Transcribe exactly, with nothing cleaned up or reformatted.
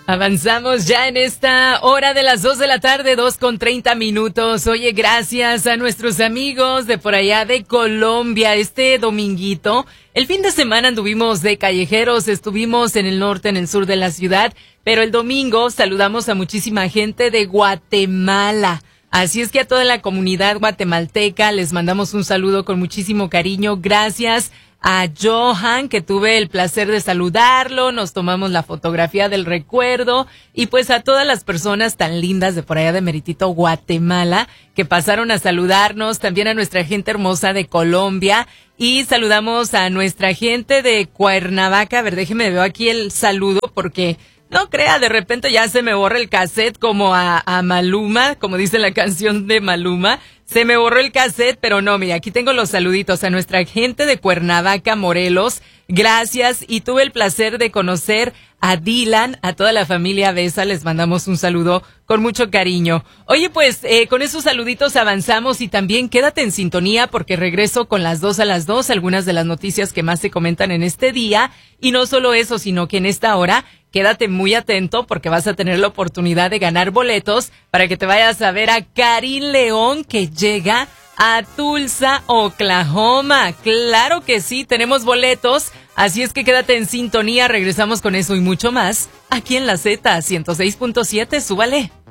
Avanzamos ya en esta hora de las dos de la tarde, dos con treinta minutos. Oye, gracias a nuestros amigos de por allá de Colombia. Este dominguito, el fin de semana anduvimos de callejeros, estuvimos en el norte, en el sur de la ciudad, pero el domingo saludamos a muchísima gente de Guatemala. Así es que a toda la comunidad guatemalteca les mandamos un saludo con muchísimo cariño. Gracias a Johan, que tuve el placer de saludarlo, nos tomamos la fotografía del recuerdo, y pues a todas las personas tan lindas de por allá de Meritito, Guatemala, que pasaron a saludarnos, también a nuestra gente hermosa de Colombia, y saludamos a nuestra gente de Cuernavaca. A ver, déjeme veo aquí el saludo, porque no crea, de repente ya se me borra el cassette como a, a Maluma, como dice la canción de Maluma. Se me borró el cassette, pero no, mira, aquí tengo los saluditos a nuestra gente de Cuernavaca, Morelos. Gracias, y tuve el placer de conocer a Dylan, a toda la familia Besa, les mandamos un saludo con mucho cariño. Oye, pues eh, con esos saluditos avanzamos, y también quédate en sintonía porque regreso con las dos a las dos, algunas de las noticias que más se comentan en este día. Y no solo eso, sino que en esta hora quédate muy atento porque vas a tener la oportunidad de ganar boletos para que te vayas a ver a Karim León, que llega a Tulsa, Oklahoma. Claro que sí, tenemos boletos, así es que quédate en sintonía. Regresamos con eso y mucho más aquí en la Z ciento seis punto siete. Súbale.